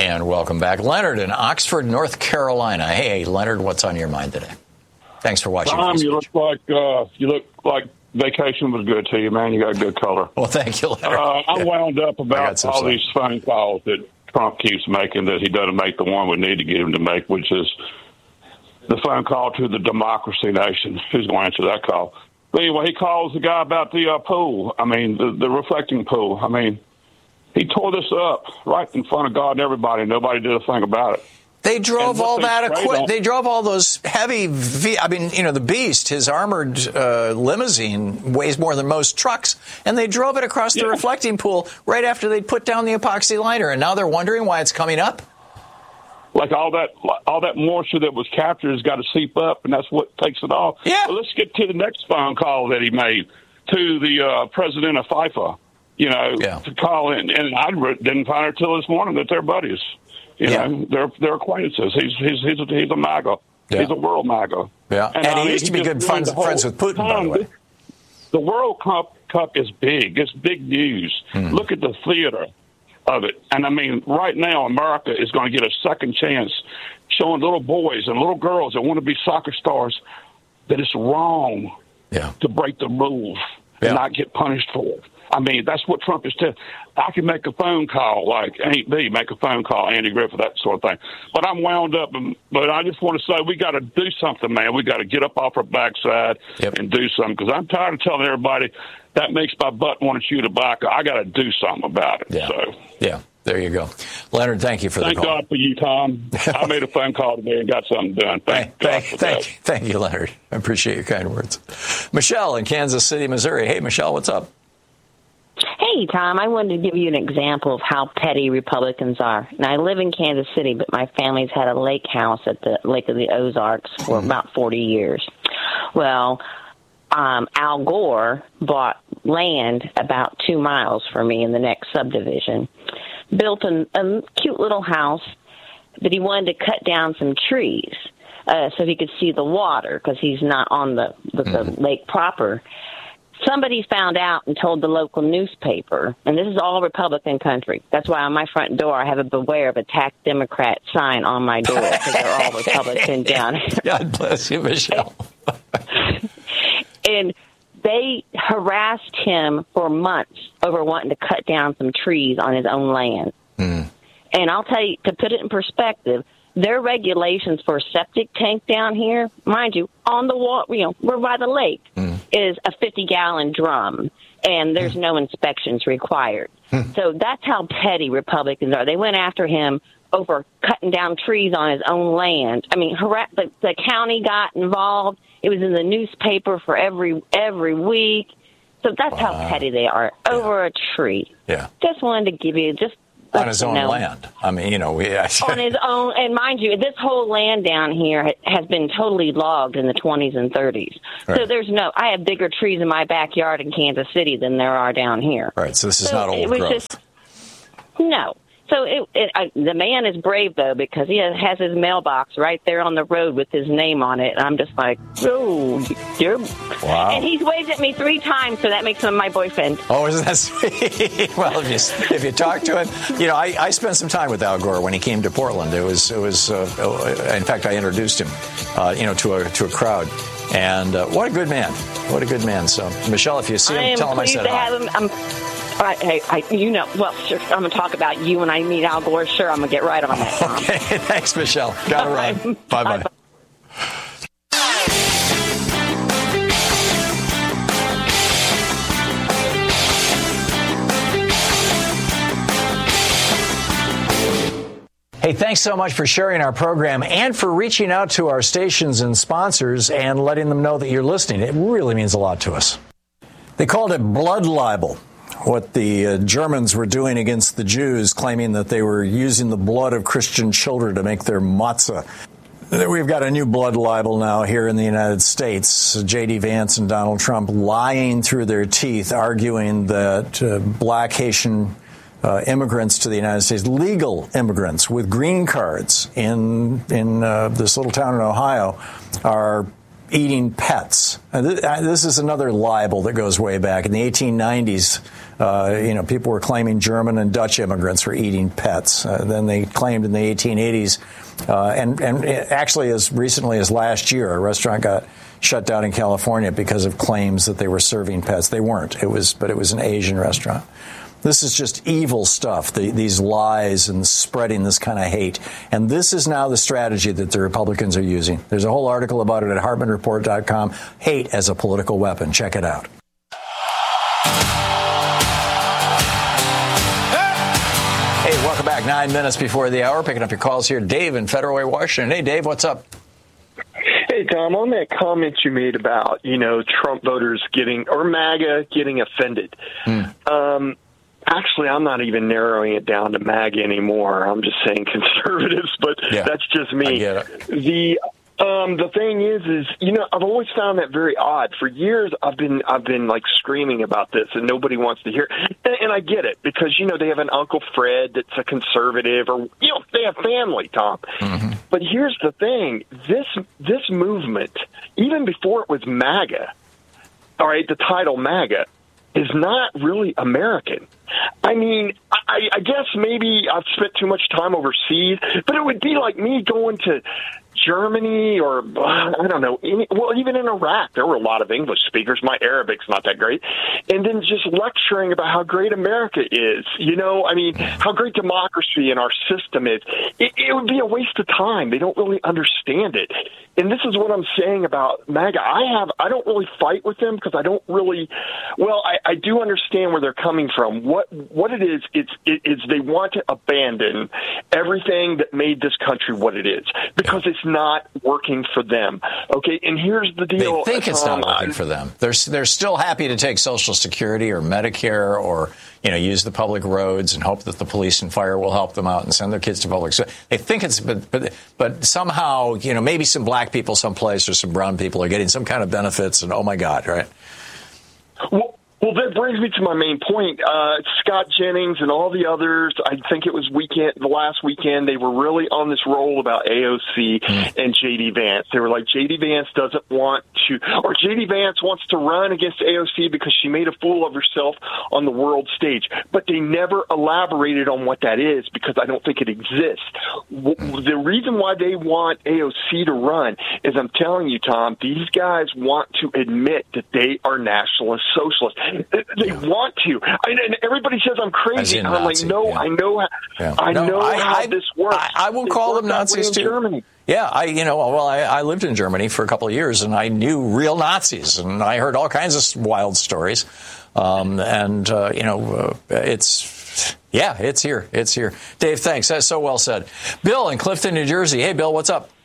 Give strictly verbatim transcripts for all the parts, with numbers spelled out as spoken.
And welcome back. Leonard in Oxford, North Carolina. Hey, Leonard, what's on your mind today? Thanks for watching. Tom, you look like uh, you look like vacation was good to you, man. You got a good color. Well, thank you, Leonard. Uh, I'm yeah. wound up about all say. these phone calls that Trump keeps making that he doesn't make the one we need to get him to make, which is the phone call to the Democracy Nation. Who's going to answer that call? But anyway, he calls the guy about the uh, pool. I mean, the, the reflecting pool. I mean, he tore this up right in front of God and everybody. Nobody did a thing about it. They drove all they that equipment. on- They drove all those heavy. V- I mean, you know, the Beast, his armored uh, limousine weighs more than most trucks, and they drove it across Yeah. the reflecting pool right after they put down the epoxy liner, and now they're wondering why it's coming up. Like all that, all that moisture that was captured has got to seep up, and that's what takes it off. Yeah. Well, let's get to the next phone call that he made to the uh, president of FIFA. You know, Yeah. to call in, and I didn't find out till this morning that they're buddies. You Yeah. know, they're they're acquaintances. He's he's he's a, he's a MAGA. Yeah. He's a world MAGA. Yeah, and, I he mean, used to be just good ruined friends, the whole friends with Putin, by the time. way. The World Cup Cup is big. It's big news. Hmm. Look at the theater of it. And, I mean, right now America is going to get a second chance showing little boys and little girls that want to be soccer stars that it's wrong Yeah. to break the rules Yeah. and not get punished for it. I mean, that's what Trump is telling. I can make a phone call, like Ain't B, make a phone call, Andy Griffith, that sort of thing. But I'm wound up, and, but I just want to say we got to do something, man. We got to get up off our backside Yep. and do something, because I'm tired of telling everybody that makes my butt want to shoot a tobacco. I got to do something about it. Yeah. So Yeah, there you go. Leonard, thank you for thank the call. God for you, Tom. I made a phone call today and got something done. Thank Thank, God thank, for thank, that. thank you, Leonard. I appreciate your kind words. Michelle in Kansas City, Missouri. Hey, Michelle, what's up? Hey, Tom, I wanted to give you an example of how petty Republicans are. Now, I live in Kansas City, but my family's had a lake house at the Lake of the Ozarks for about forty years. Well, um, Al Gore bought land about two miles from me in the next subdivision, built a, a cute little house, but he wanted to cut down some trees uh, so he could see the water because he's not on the, the, the Mm-hmm. lake proper. Somebody found out and told the local newspaper, and this is all Republican country. That's why on my front door I have a beware of attack Democrat sign on my door because they're all Republican down here. God bless you, Michelle. And they harassed him for months over wanting to cut down some trees on his own land. Mm. And I'll tell you, to put it in perspective, their regulations for a septic tank down here, mind you, on the wall, you know, we're by the lake, Mm. is a fifty-gallon drum, and there's no inspections required. So that's how petty Republicans are. They went after him over cutting down trees on his own land. I mean, harass- the, the county got involved. It was in the newspaper for every every week. So that's Wow. how petty they are, over a tree. Yeah. Just wanted to give you just On let his you own know. land. I mean, you know, we. I, On his own, and mind you, this whole land down here ha- has been totally logged in the twenties and thirties. So Right. there's no, I have bigger trees in my backyard in Kansas City than there are down here. Right, so this is So not old it was growth. just- No. So it, it, I, the man is brave, though, because he has, has his mailbox right there on the road with his name on it. And I'm just like, oh, you're... Wow. And he's waved at me three times, so that makes him my boyfriend. Oh, isn't that sweet? Well, if you, if you talk to him, you know, I, I spent some time with Al Gore when he came to Portland. It was, it was. Uh, in fact, I introduced him, uh, you know, to a to a crowd. And uh, what a good man! What a good man! So, Michelle, if you see him, I am tell him I pleased said to hi. have him. I'm, I, I, I, you know, well, sure, I'm going to talk about you when I meet Al Gore. Sure, I'm going to get right on that, Tom. Okay, thanks, Michelle. Got to run. Bye bye. Hey, thanks so much for sharing our program and for reaching out to our stations and sponsors and letting them know that you're listening. It really means a lot to us. They called it blood libel, what the uh, Germans were doing against the Jews, claiming that they were using the blood of Christian children to make their matzah. We've got a new blood libel now here in the United States. J D. Vance and Donald Trump lying through their teeth, arguing that uh, black Haitian uh, immigrants to the United States, legal immigrants with green cards in in uh, this little town in Ohio, are eating pets. This is another libel that goes way back. In the eighteen nineties, uh, you know, people were claiming German and Dutch immigrants were eating pets. Uh, then they claimed in the eighteen eighties, uh, and, and actually as recently as last year, a restaurant got shut down in California because of claims that they were serving pets. They weren't. It was, but it was an Asian restaurant. This is just evil stuff, the, these lies and spreading this kind of hate. And this is now the strategy that the Republicans are using. There's a whole article about it at Hartman Report dot com. Hate as a political weapon. Check it out. Hey, welcome back. Nine minutes before the hour. Picking up your calls here. Dave in Federal Way, Washington. Hey, Dave, what's up? Hey, Tom, on that comment you made about, you know, Trump voters getting, or MAGA getting offended. Mm. Um, Actually, I'm not even narrowing it down to MAGA anymore. I'm just saying conservatives, but yeah, that's just me. I get it. The um, the thing is, is you know, I've always found that very odd. For years, I've been I've been like screaming about this, and nobody wants to hear. And, and I get it because you know they have an Uncle Fred that's a conservative, or you know they have family, Tom. Mm-hmm. But here's the thing: this this movement, even before it was MAGA, all right, the title MAGA, is not really American. I mean, I, I guess maybe I've spent too much time overseas, but it would be like me going to Germany or, I don't know, any, well, even in Iraq, there were a lot of English speakers. My Arabic's not that great. And then just lecturing about how great America is, you know, I mean, how great democracy in our system is. It, it would be a waste of time. They don't really understand it. And this is what I'm saying about MAGA. I have, I don't really fight with them because I don't really, well, I, I do understand where they're coming from. What, what it is, it's, it, it's they want to abandon everything that made this country what it is because it's not working for them. Okay, and here's the deal. They think it's um, not working for them. They're they're still happy to take Social Security or Medicare or you know use the public roads and hope that the police and fire will help them out and send their kids to public. So they think it's but but but somehow you know maybe some black people someplace or some brown people are getting some kind of benefits and oh my God, right? Well, Well, that brings me to my main point. Uh, Scott Jennings and all the others, I think it was weekend, the last weekend, they were really on this roll about A O C mm. and J D Vance. They were like, J D Vance doesn't want to, or J D Vance wants to run against A O C because she made a fool of herself on the world stage. But they never elaborated on what that is because I don't think it exists. The reason why they want A O C to run is, I'm telling you, Tom, these guys want to admit that they are nationalist socialists. They want to. I, and everybody says I'm crazy. I'm Nazi, like, no, yeah. I know, yeah. I no, know I, how I, this works. I, I will they call them Nazis too. Germany. Yeah, I, you know, well, I, I lived in Germany for a couple of years, and I knew real Nazis, and I heard all kinds of wild stories. Um, and uh, you know, uh, it's yeah, it's here, it's here. Dave, thanks. That's so well said. Bill in Clifton, New Jersey. Hey, Bill, what's up?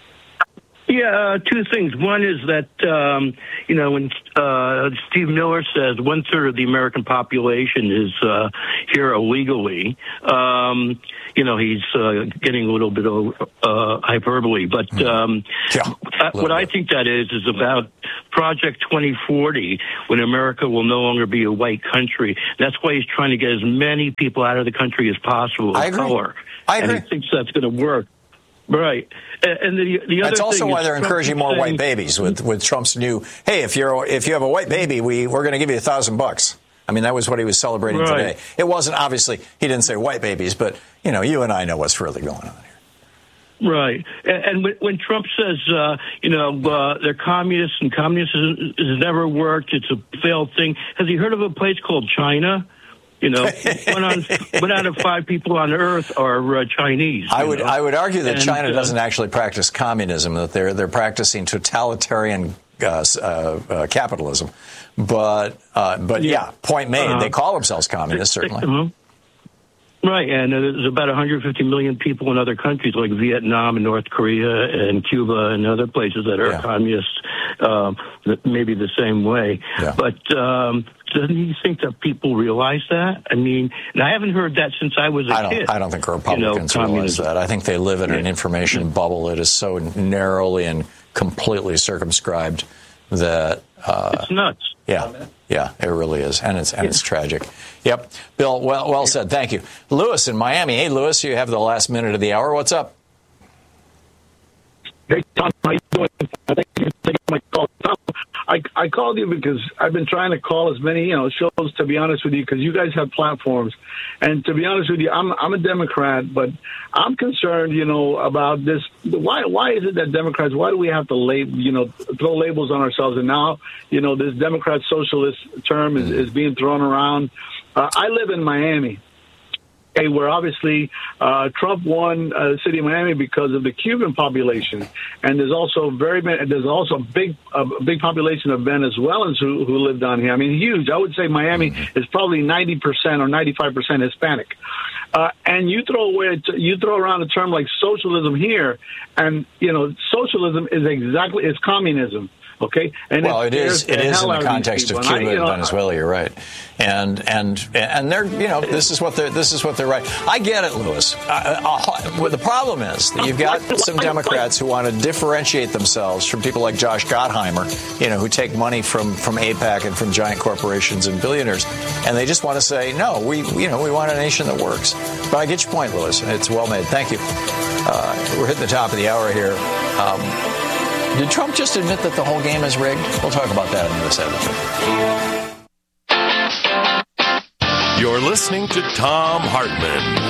Yeah, uh, two things. One is that, um, you know, when uh, Steve Miller says one third of the American population is uh, here illegally, um, you know, he's uh, getting a little bit of uh, hyperbole. But um, yeah, what I think that is is about Project twenty forty, when America will no longer be a white country. That's why he's trying to get as many people out of the country as possible of color. I agree. And he thinks that's going to work. Right, and the the other. That's also thing why is they're Trump encouraging more saying, white babies with, with Trump's new. Hey, if you're if you have a white baby, we we're going to give you a thousand bucks. I mean, that was what he was celebrating right. today. It wasn't obviously he didn't say white babies, but you know, you and I know what's really going on here. Right, and, and when, when Trump says, uh, you know, uh, they're communists and communism has never worked, it's a failed thing. Has he heard of a place called China? You know, one, on, one out of five people on Earth are uh, Chinese. I would know? I would argue that and, China uh, doesn't actually practice communism; that they're they're practicing totalitarian uh, uh, uh, capitalism. But uh, but yeah, yeah point made. Uh, they call themselves communists, certainly. Uh-huh. Right, and uh, there's about one hundred fifty million people in other countries like Vietnam and North Korea and Cuba and other places that are yeah. communist, um, maybe the same way. Yeah. But um, doesn't he think that people realize that? I mean, and I haven't heard that since I was a I don't, kid. I don't think Republicans you know, realize that. I think they live in yeah. an information bubble that is so narrowly and completely circumscribed that uh, it's nuts. Yeah, yeah, it really is, and it's and yeah. it's tragic. Yep, Bill, well, well said. Thank you, Lewis in Miami. Hey, Lewis, you have the last minute of the hour. What's up? Hey, Tom, how you doing? Thank you for taking my call. I, I called you because I've been trying to call as many, you know, shows, to be honest with you, because you guys have platforms. And to be honest with you, I'm I'm a Democrat, but I'm concerned, you know, about this. Why why is it that Democrats, why do we have to label, you know, throw labels on ourselves? And now, you know, this Democrat socialist term is, is being thrown around. Uh, I live in Miami, where obviously uh, Trump won uh, the city of Miami because of the Cuban population, and there's also very there's also a big a big population of Venezuelans who, who live down here. I mean, huge. I would say Miami is probably ninety percent or ninety-five percent Hispanic. Uh, and you throw away you throw around a term like socialism here, and you know socialism is exactly is communism. Okay. And well, it is. It is in the context of Cuba and, I, you know, and Venezuela. You're right, and and and they're you know this is what they're this is what they're right. I get it, Lewis. Uh, uh, well, the problem is that you've got some Democrats who want to differentiate themselves from people like Josh Gottheimer, you know, who take money from from AIPAC and from giant corporations and billionaires, and they just want to say no. We you know we want a nation that works. But I get your point, Lewis. It's well made. Thank you. Uh, we're hitting the top of the hour here. Um, Did Trump just admit that the whole game is rigged? We'll talk about that in this editor. You're listening to Thom Hartmann.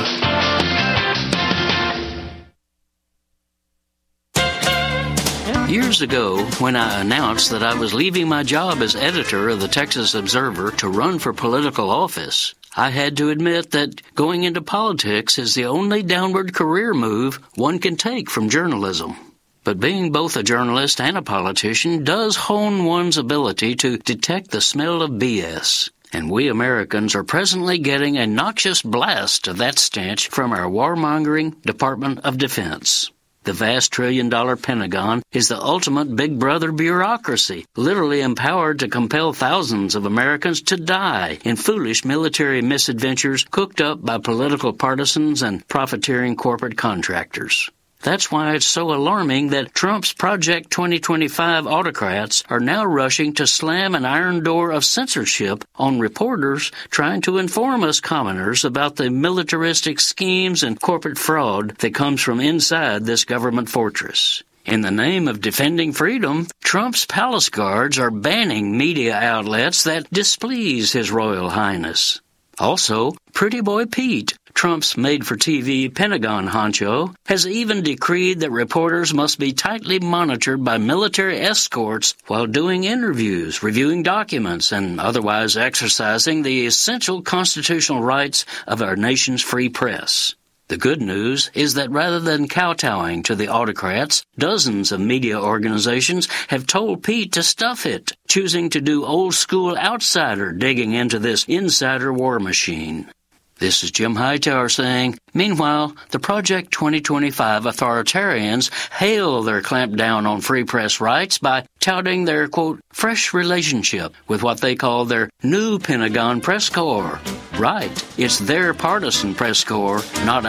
Years ago, when I announced that I was leaving my job as editor of the Texas Observer to run for political office, I had to admit that going into politics is the only downward career move one can take from journalism. But being both a journalist and a politician does hone one's ability to detect the smell of B S. And we Americans are presently getting a noxious blast of that stench from our warmongering Department of Defense. The vast trillion-dollar Pentagon is the ultimate big brother bureaucracy, literally empowered to compel thousands of Americans to die in foolish military misadventures cooked up by political partisans and profiteering corporate contractors. That's why it's so alarming that Trump's Project twenty twenty-five autocrats are now rushing to slam an iron door of censorship on reporters trying to inform us commoners about the militaristic schemes and corporate fraud that comes from inside this government fortress. In the name of defending freedom, Trump's palace guards are banning media outlets that displease His Royal Highness. Also, Pretty Boy Pete, Trump's made-for-T V Pentagon honcho, has even decreed that reporters must be tightly monitored by military escorts while doing interviews, reviewing documents, and otherwise exercising the essential constitutional rights of our nation's free press. The good news is that rather than kowtowing to the autocrats, dozens of media organizations have told Pete to stuff it, choosing to do old-school outsider digging into this insider war machine. This is Jim Hightower saying, meanwhile, the Project twenty twenty-five authoritarians hail their clampdown on free press rights by touting their, quote, fresh relationship with what they call their new Pentagon press corps. Right, it's their partisan press corps, not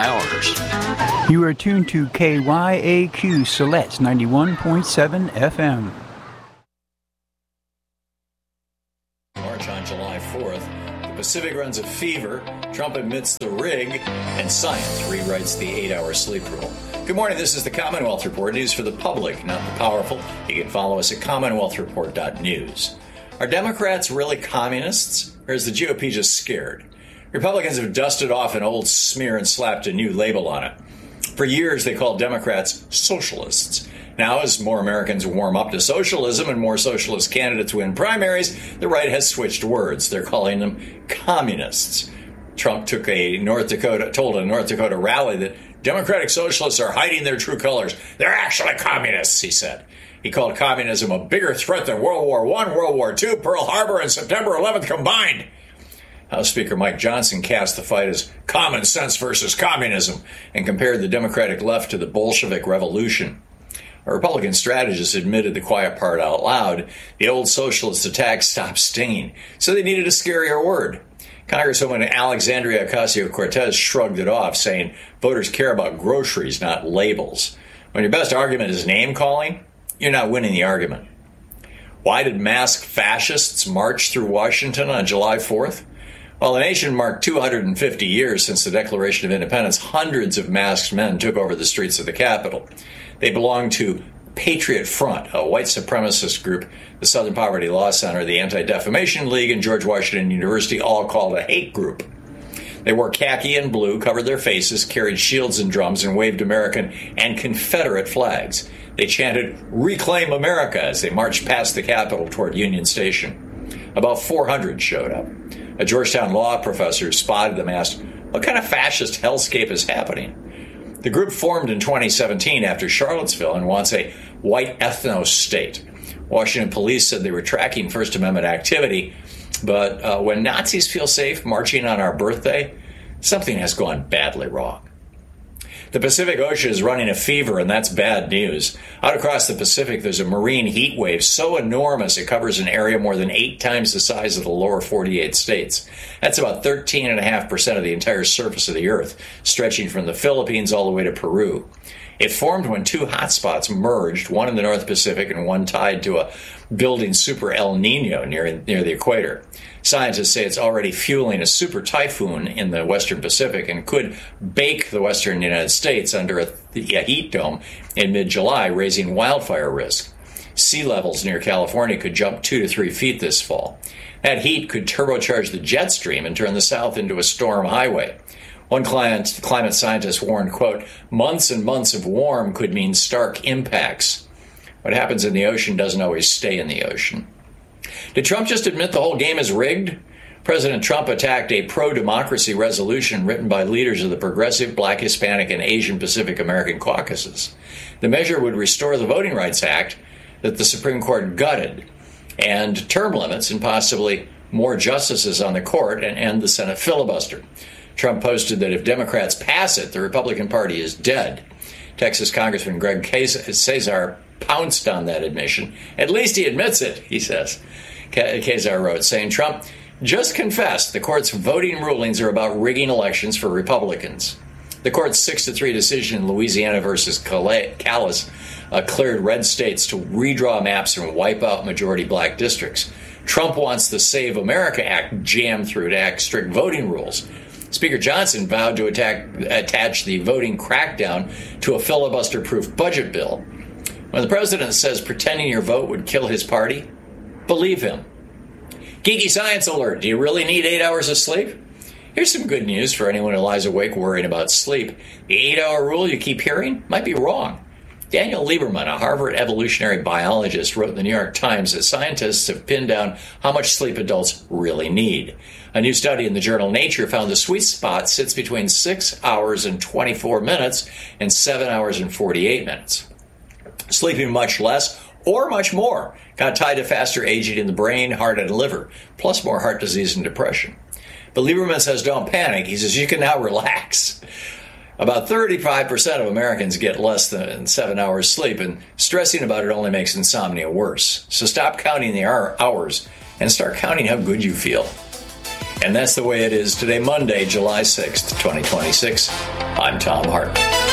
ours. You are tuned to K Y A Q Siletz ninety-one point seven F M. March on July fourth. Pacific runs a fever, Trump admits the rig, and science rewrites the eight-hour sleep rule. Good morning, this is the Commonwealth Report, news for the public, not the powerful. You can follow us at commonwealth report dot news. Are Democrats really communists, or is the G O P just scared? Republicans have dusted off an old smear and slapped a new label on it. For years, they called Democrats socialists. Now, as more Americans warm up to socialism and more socialist candidates win primaries, the right has switched words. They're calling them communists. Trump took a North Dakota, told a North Dakota rally that Democratic socialists are hiding their true colors. They're actually communists, he said. He called communism a bigger threat than World War One, World War Two, Pearl Harbor, and September eleventh combined. House Speaker Mike Johnson cast the fight as common sense versus communism and compared the Democratic left to the Bolshevik Revolution. A Republican strategist admitted the quiet part out loud. The old socialist attack stopped stinging, so they needed a scarier word. Congresswoman Alexandria Ocasio-Cortez shrugged it off, saying voters care about groceries, not labels. When your best argument is name-calling, you're not winning the argument. Why did masked fascists march through Washington on July fourth? While the nation marked two hundred fifty years since the Declaration of Independence, hundreds of masked men took over the streets of the Capitol. They belonged to Patriot Front, a white supremacist group, the Southern Poverty Law Center, the Anti-Defamation League, and George Washington University all called a hate group. They wore khaki and blue, covered their faces, carried shields and drums, and waved American and Confederate flags. They chanted, "Reclaim America," as they marched past the Capitol toward Union Station. About four hundred showed up. A Georgetown law professor spotted them and asked, "What kind of fascist hellscape is happening?" The group formed in twenty seventeen after Charlottesville and wants a white ethno state. Washington police said they were tracking First Amendment activity, but uh, when Nazis feel safe marching on our birthday, something has gone badly wrong. The Pacific Ocean is running a fever, and that's bad news. Out across the Pacific, there's a marine heat wave so enormous it covers an area more than eight times the size of the lower forty-eight states. That's about thirteen point five percent of the entire surface of the Earth, stretching from the Philippines all the way to Peru. It formed when two hotspots merged, one in the North Pacific and one tied to a building super El Nino near, near the equator. Scientists say it's already fueling a super typhoon in the western Pacific and could bake the western United States under a, a heat dome in mid-July, raising wildfire risk. Sea levels near California could jump two to three feet this fall. That heat could turbocharge the jet stream and turn the South into a storm highway. One client, climate scientist warned, quote, "Months and months of warm could mean stark impacts. What happens in the ocean doesn't always stay in the ocean." Did Trump just admit the whole game is rigged? President Trump attacked a pro-democracy resolution written by leaders of the Progressive, Black, Hispanic, and Asian Pacific American caucuses. The measure would restore the Voting Rights Act that the Supreme Court gutted, and term limits and possibly more justices on the court, and end the Senate filibuster. Trump posted that if Democrats pass it, the Republican Party is dead. Texas Congressman Greg Casar pounced on that admission. "At least he admits it," he says. Casar wrote, saying, "Trump just confessed the court's voting rulings are about rigging elections for Republicans." The court's six to three decision in Louisiana versus Callis uh, cleared red states to redraw maps and wipe out majority black districts. Trump wants the Save America Act jammed through to act strict voting rules. Speaker Johnson vowed to attack, attach the voting crackdown to a filibuster-proof budget bill. When the president says pretending your vote would kill his party, believe him. Geeky science alert. Do you really need eight hours of sleep? Here's some good news for anyone who lies awake worrying about sleep. The eight-hour rule you keep hearing might be wrong. Daniel Lieberman, a Harvard evolutionary biologist, wrote in the New York Times that scientists have pinned down how much sleep adults really need. A new study in the journal Nature found the sweet spot sits between six hours and twenty-four minutes and seven hours and forty-eight minutes. Sleeping much less or much more got tied to faster aging in the brain, heart, and liver, plus more heart disease and depression. But Lieberman says don't panic. He says you can now relax. About thirty-five percent of Americans get less than seven hours sleep, and stressing about it only makes insomnia worse. So stop counting the hours and start counting how good you feel. And that's the way it is today, Monday, July sixth, twenty twenty-six. I'm Thom Hartmann.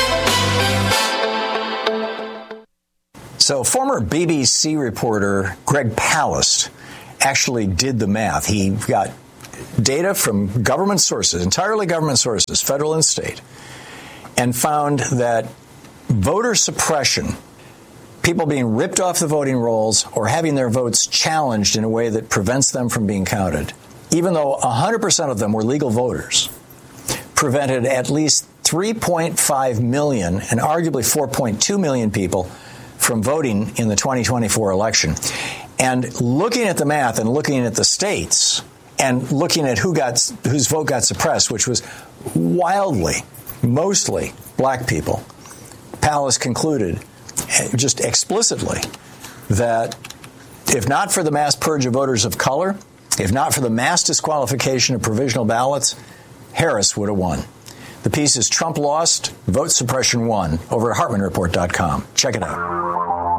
So former B B C reporter Greg Palast actually did the math. He got data from government sources, entirely government sources, federal and state, and found that voter suppression, people being ripped off the voting rolls or having their votes challenged in a way that prevents them from being counted, even though one hundred percent of them were legal voters, prevented at least three point five million and arguably four point two million people from voting in the twenty twenty-four election. And looking at the math and looking at the states and looking at who got whose vote got suppressed, which was wildly, mostly black people, Palast concluded just explicitly that if not for the mass purge of voters of color, if not for the mass disqualification of provisional ballots, Harris would have won. The piece is Trump Lost, Vote Suppression Won, over at Hartmann Report dot com. Check it out.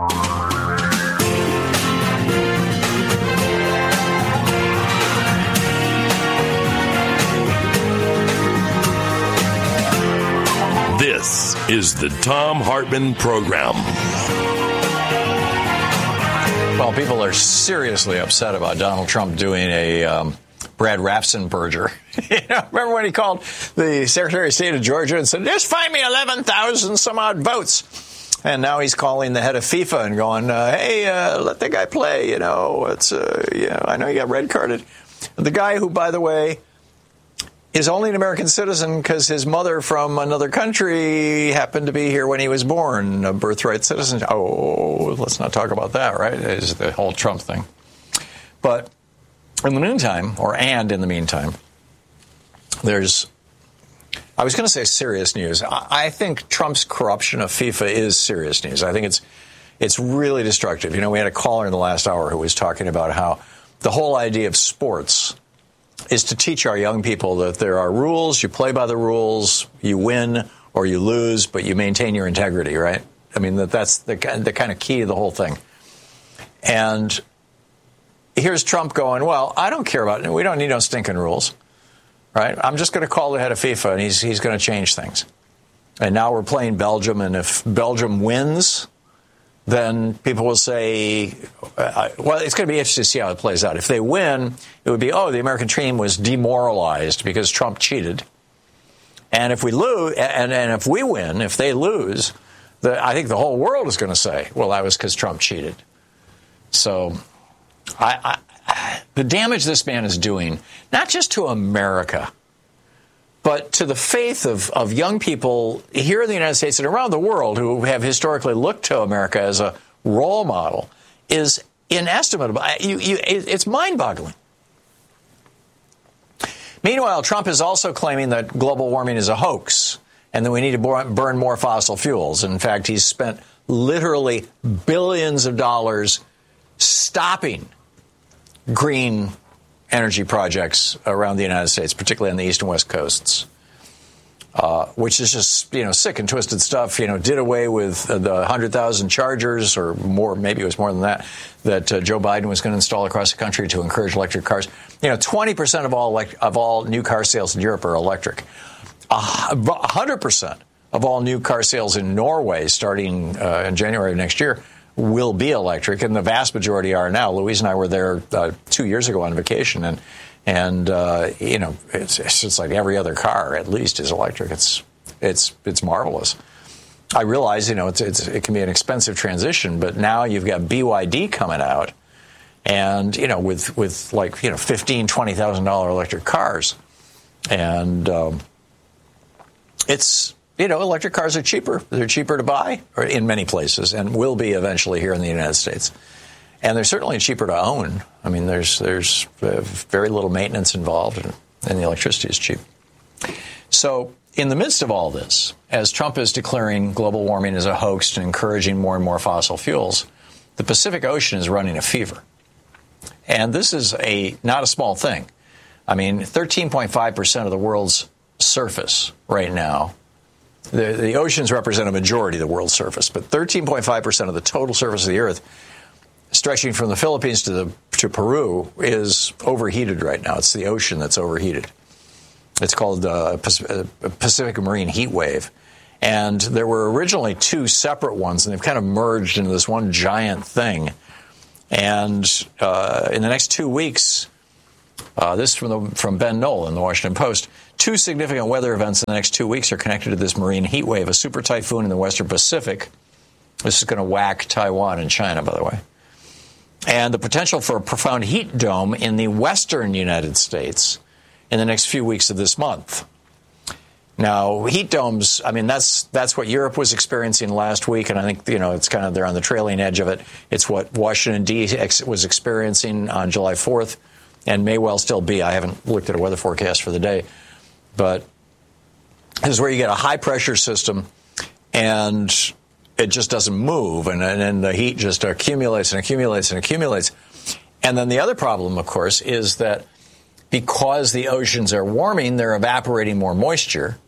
This is the Thom Hartmann Program. Well, people are seriously upset about Donald Trump doing a um, Brad Raffensperger. You know, remember when he called the Secretary of State of Georgia and said, just find me eleven thousand some odd votes? And now he's calling the head of FIFA and going, uh, hey, uh, let that guy play. You know, it's, uh, you know, I know he got red carded. The guy who, by the way, is only an American citizen because his mother from another country happened to be here when he was born, a birthright citizen. Oh, let's not talk about that, right? It's the whole Trump thing. But in the meantime, or and in the meantime, there's, I was going to say serious news. I think Trump's corruption of FIFA is serious news. I think it's it's really destructive. You know, we had a caller in the last hour who was talking about how the whole idea of sports is to teach our young people that there are rules, you play by the rules, you win or you lose, but you maintain your integrity, right? I mean, that that's the, the kind of key to the whole thing. And here's Trump going, well, I don't care about it. We don't need no stinking rules, right? I'm just going to call the head of FIFA, and he's he's going to change things. And now we're playing Belgium, and if Belgium wins, then people will say, uh, well, it's going to be interesting to see how it plays out. If they win, it would be, oh, the American team was demoralized because Trump cheated. And if we lose, and, and if we win, if they lose, the, I think the whole world is going to say, well, that was because Trump cheated. So I, I, the damage this man is doing, not just to America, but to the faith of, of young people here in the United States and around the world who have historically looked to America as a role model, is inestimable. You, you, it's mind-boggling. Meanwhile, Trump is also claiming that global warming is a hoax and that we need to burn more fossil fuels. In fact, he's spent literally billions of dollars stopping green energy projects around the United States, particularly on the east and west coasts, uh, which is just, you know, sick and twisted stuff. You know, did away with the one hundred thousand chargers or more, maybe it was more than that, that uh, Joe Biden was going to install across the country to encourage electric cars. You know, twenty percent of all elect- of all new car sales in Europe are electric. Uh, one hundred percent of all new car sales in Norway starting uh, in January of next year will be electric, and the vast majority are now. Louise and I were there uh, two years ago on vacation, and and uh, you know, it's, it's just like every other car at least is electric. It's it's it's marvelous. I realize, you know, it's, it's it can be an expensive transition, but now you've got B Y D coming out, and you know, with with like you know fifteen, twenty thousand dollar electric cars, and um, it's. You know, electric cars are cheaper. They're cheaper to buy or in many places and will be eventually here in the United States. And they're certainly cheaper to own. I mean, there's there's very little maintenance involved, and, and the electricity is cheap. So in the midst of all this, as Trump is declaring global warming as a hoax and encouraging more and more fossil fuels, the Pacific Ocean is running a fever. And this is a not a small thing. I mean, thirteen point five percent of the world's surface right now. The, the oceans represent a majority of the world's surface, but thirteen point five percent of the total surface of the Earth, stretching from the Philippines to the to Peru, is overheated right now. It's the ocean that's overheated. It's called uh, Pacific Marine Heat Wave. And there were originally two separate ones, and they've kind of merged into this one giant thing. And uh, in the next two weeks, uh, this is from, the, from Ben Knoll in the Washington Post, two significant weather events in the next two weeks are connected to this marine heat wave, a super typhoon in the Western Pacific. This is going to whack Taiwan and China, by the way. And the potential for a profound heat dome in the western United States in the next few weeks of this month. Now, heat domes, I mean, that's that's what Europe was experiencing last week, and I think, you know, it's kind of, they're on the trailing edge of it. It's what Washington, D C was experiencing on July fourth and may well still be. I haven't looked at a weather forecast for the day. But this is where you get a high-pressure system, and it just doesn't move, and then the heat just accumulates and accumulates and accumulates. And then the other problem, of course, is that because the oceans are warming, they're evaporating more moisture,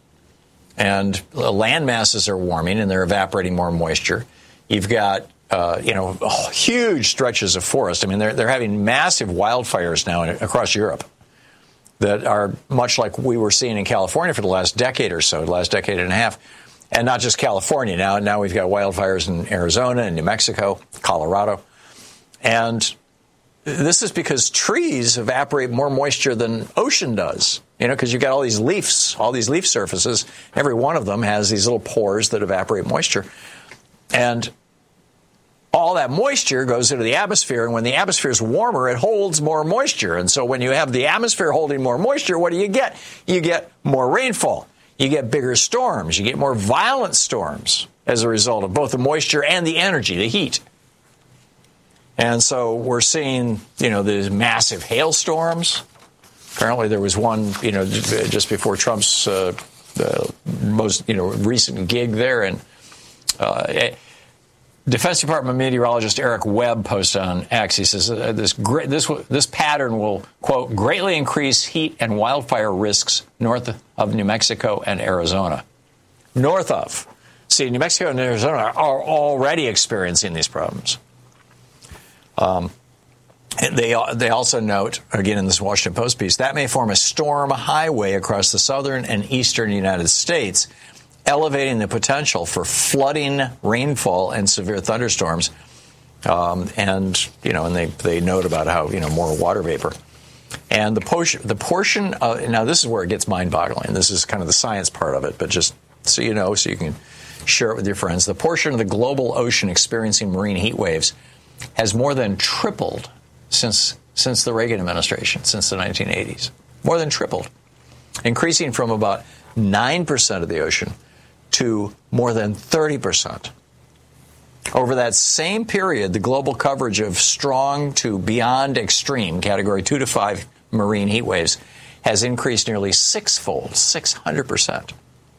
and land masses are warming, and they're evaporating more moisture. You've got, uh, you know, huge stretches of forest. I mean, they're, they're having massive wildfires now in, across Europe that are much like we were seeing in California for the last decade or so, the last decade and a half. And not just California. Now, now we've got wildfires in Arizona and New Mexico, Colorado. And this is because trees evaporate more moisture than ocean does. You know, because you've got all these leaves, all these leaf surfaces. Every one of them has these little pores that evaporate moisture. And all that moisture goes into the atmosphere, and when the atmosphere is warmer, it holds more moisture. And so when you have the atmosphere holding more moisture, what do you get? You get more rainfall. You get bigger storms. You get more violent storms as a result of both the moisture and the energy, the heat. And so we're seeing, you know, these massive hailstorms. Apparently there was one, you know, just before Trump's uh, uh, most, you know, recent gig there. And uh, Defense Department meteorologist Eric Webb posted on X. He says uh, this great, this this pattern will, quote, greatly increase heat and wildfire risks north of New Mexico and Arizona. North of. See, New Mexico and Arizona are already experiencing these problems. Um, they they also note, again in this Washington Post piece, that may form a storm highway across the southern and eastern United States, elevating the potential for flooding, rainfall, and severe thunderstorms. Um, and, you know, and they, they note about how, you know, more water vapor. And the portion, the portion of, now this is where it gets mind-boggling. This is kind of the science part of it, but just so you know, so you can share it with your friends. The portion of the global ocean experiencing marine heat waves has more than tripled since since the Reagan administration, since the nineteen eighties. More than tripled, increasing from about nine percent of the ocean to more than thirty percent. Over that same period, the global coverage of strong to beyond extreme, category two to five marine heat waves, has increased nearly sixfold, six hundred percent.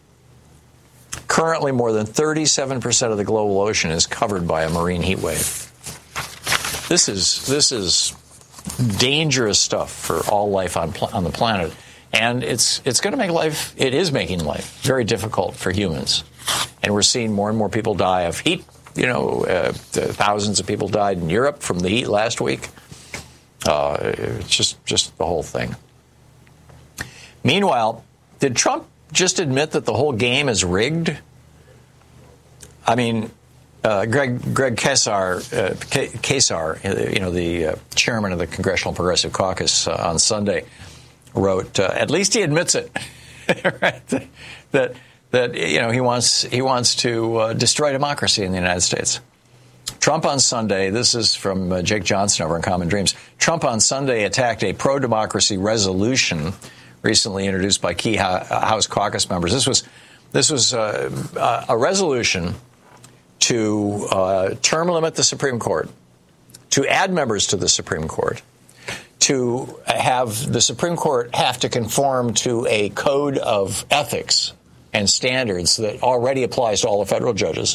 Currently, more than thirty-seven percent of the global ocean is covered by a marine heat wave. This is this is dangerous stuff for all life on pl- on the planet, and it's it's going to make life. It is making life very difficult for humans, and we're seeing more and more people die of heat. You know, uh, thousands of people died in Europe from the heat last week. Uh, it's just just the whole thing. Meanwhile, did Trump just admit that the whole game is rigged? I mean. Uh, Greg Greg Casar, uh, Casar, you know, the uh, chairman of the Congressional Progressive Caucus, uh, on Sunday, wrote, uh, "At least he admits it, right? that that you know he wants he wants to uh, destroy democracy in the United States." Trump on Sunday, this is from uh, Jake Johnson over in Common Dreams. Trump on Sunday attacked a pro-democracy resolution recently introduced by key House caucus members. This was this was uh, a resolution to uh, term limit the Supreme Court, to add members to the Supreme Court, to have the Supreme Court have to conform to a code of ethics and standards that already applies to all the federal judges,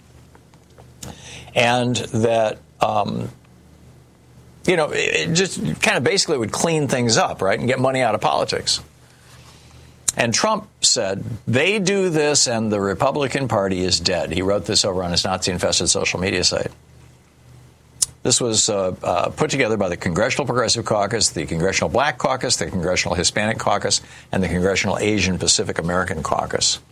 and that, um, you know, it just kind of basically would clean things up, right, and get money out of politics. And Trump said, they do this and the Republican Party is dead. He wrote this over on his Nazi-infested social media site. This was uh, uh, put together by the Congressional Progressive Caucus, the Congressional Black Caucus, the Congressional Hispanic Caucus, and the Congressional Asian Pacific American Caucus.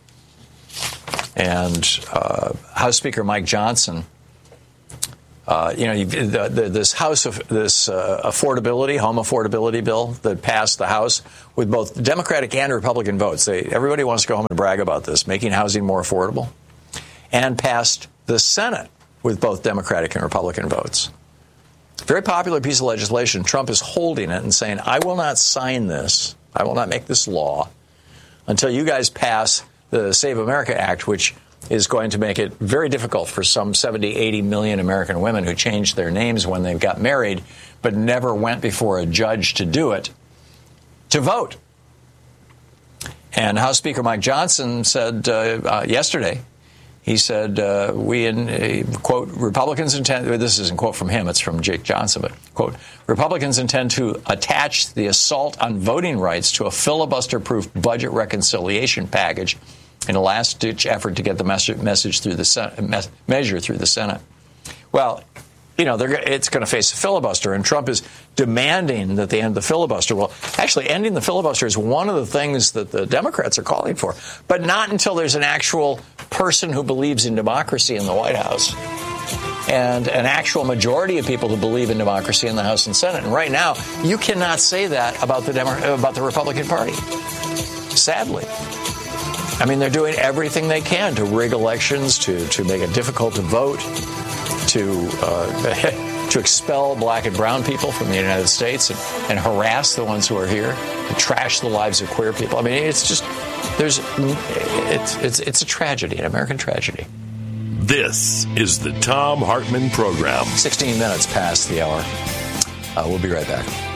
And uh, House Speaker Mike Johnson, Uh, you know, you, the, the, this House of this uh, affordability, home affordability bill that passed the House with both Democratic and Republican votes. They, everybody wants to go home and brag about this, making housing more affordable, and passed the Senate with both Democratic and Republican votes. Very popular piece of legislation. Trump is holding it and saying, I will not sign this. I will not make this law until you guys pass the Save America Act, which is going to make it very difficult for some seventy, eighty million American women who changed their names when they got married but never went before a judge to do it, to vote. And House Speaker Mike Johnson said uh, uh, yesterday, he said, uh, we, in, uh, quote, Republicans intend, this isn't a quote from him, it's from Jake Johnson, but, quote, Republicans intend to attach the assault on voting rights to a filibuster-proof budget reconciliation package in a last-ditch effort to get the message, message through the Senate, me- measure through the Senate. Well, you know, they're, it's going to face a filibuster, and Trump is demanding that they end the filibuster. Well, actually, ending the filibuster is one of the things that the Democrats are calling for, but not until there's an actual person who believes in democracy in the White House and an actual majority of people who believe in democracy in the House and Senate. And right now, you cannot say that about the Demo- about the Republican Party, sadly. I mean, they're doing everything they can to rig elections, to, to make it difficult to vote, to uh, to expel black and brown people from the United States and, and harass the ones who are here, and trash the lives of queer people. I mean, it's just, there's, it's, it's, it's a tragedy, an American tragedy. This is the Thom Hartmann Program. sixteen minutes past the hour. Uh, we'll be right back.